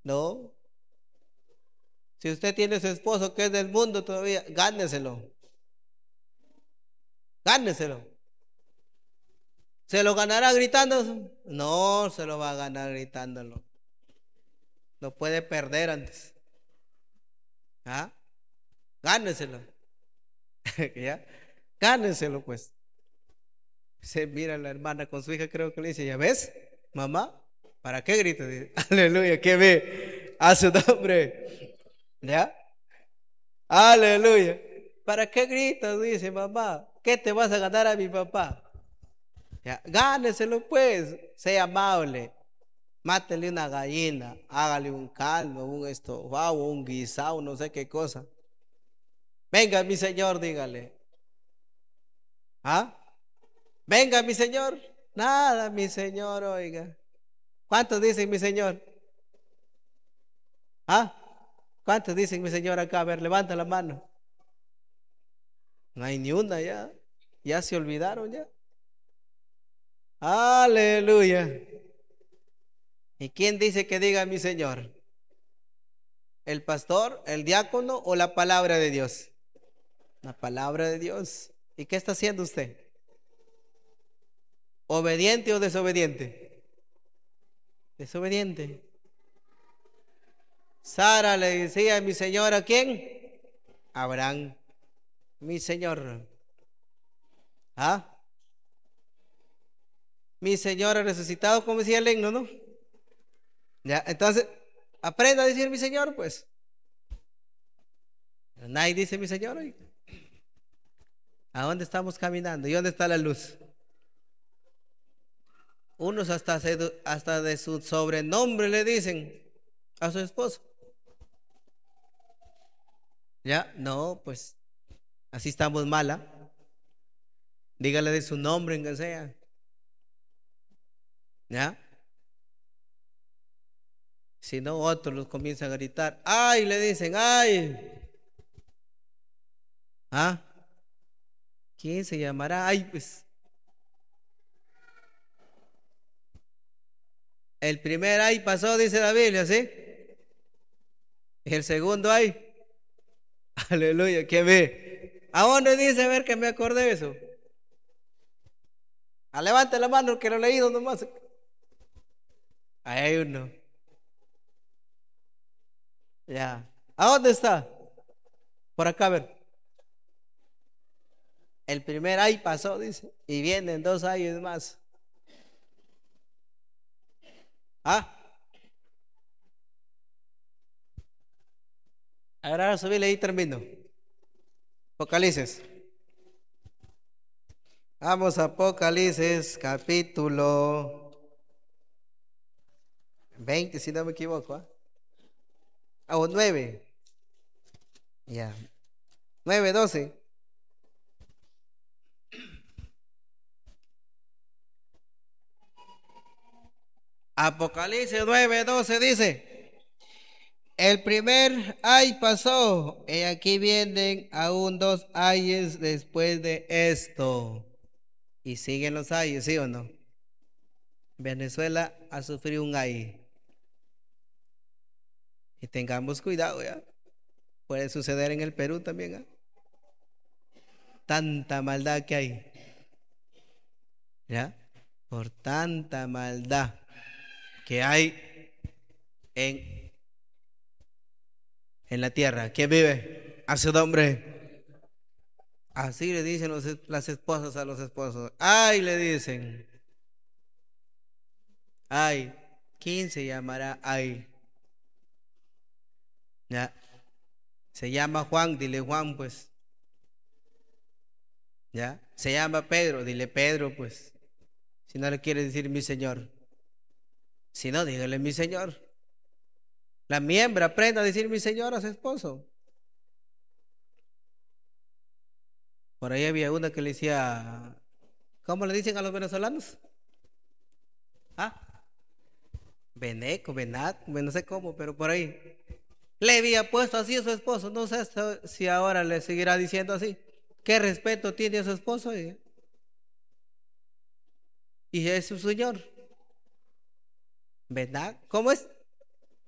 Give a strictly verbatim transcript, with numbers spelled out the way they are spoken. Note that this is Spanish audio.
No. Si usted tiene su esposo que es del mundo todavía, gáneselo. Gáneselo. ¿Se lo ganará gritando? No, se lo va a ganar gritándolo. No puede perder antes. ¿Ah? Gáneselo. ¿Ya? Gáneselo, pues. Se mira la hermana con su hija, creo que le dice, ¿ya ves, mamá? ¿Para qué grita? Dice, aleluya, ¿qué ve? A su nombre. ¿Ya? Aleluya. ¿Para qué gritas? Dice, mamá. ¿Qué te vas a ganar a mi papá? Ya, gáneselo pues, sea amable. Mátele una gallina, hágale un caldo, un estofado, un guisado, no sé qué cosa. Venga, mi señor, dígale. ¿Ah? Venga, mi señor. Nada, mi señor, oiga. ¿Cuántos dicen mi señor? ¿Ah? ¿Cuántos dicen mi señor acá? A ver, levanta la mano. No hay ni una ya. Ya se olvidaron ya. Aleluya. ¿Y quién dice que diga mi señor? ¿El pastor, el diácono o la palabra de Dios? La palabra de Dios. ¿Y qué está haciendo usted? ¿Obediente o desobediente? Desobediente. Sara le decía, mi señor, ¿a quién? Abraham, mi señor. ¿Ah? Mi señor ha resucitado, como decía el himno, ¿no? Ya, entonces, aprenda a decir mi señor, pues. Nadie dice mi señor hoy. ¿A dónde estamos caminando? ¿Y dónde está la luz? Unos hasta, hasta de su sobrenombre le dicen a su esposo. Ya, no, pues así estamos mala. Dígale de su nombre en que sea. ¿Ya? Si no, otros los comienzan a gritar. ¡Ay! Le dicen, ¡ay! ¿Ah? ¿Quién se llamará? ¡Ay! Pues el primer ay pasó, dice la Biblia, ¿sí? Y el segundo ay. Aleluya, ¿qué ve? ¿A dónde dice? A ver que me acordé de eso. A levante la mano que lo he leído nomás. Ahí hay uno. Ya. ¿A dónde está? Por acá, a ver. El primer ay pasó, dice. Y vienen dos ayes más. ¿Ah? Ahora subirle y termino. Apocalipsis. Vamos a Apocalipsis, capítulo veinte, si no me equivoco. ¿Ah? Ah, o nueve. Ya. nueve, doce. Apocalipsis nueve, doce dice. El primer ay pasó. Y aquí vienen aún dos ayes después de esto. Y siguen los ayes, ¿sí o no? Venezuela ha sufrido un ay. Y tengamos cuidado, ya. Puede suceder en el Perú también, ¿eh? Tanta maldad que hay. ¿Ya? Por tanta maldad que hay en, en la tierra. ¿Quién vive? A su nombre. Así le dicen los, las esposas a los esposos. Ay, le dicen. Ay, ¿quién se llamará? Ay. Ya. Se llama Juan, dile Juan, pues. Ya. Se llama Pedro, dile Pedro, pues. Si no le quiere decir mi señor. Si no, dígale mi señor. La miembra aprenda a decir mi señor a su esposo. Por ahí había una que le decía, ¿cómo le dicen a los venezolanos? Ah, Beneco, Benat, no sé cómo, pero por ahí. Le había puesto así a su esposo. No sé si ahora le seguirá diciendo así. ¿Qué respeto tiene a su esposo? Y, y es su señor. ¿Verdad? ¿Cómo es?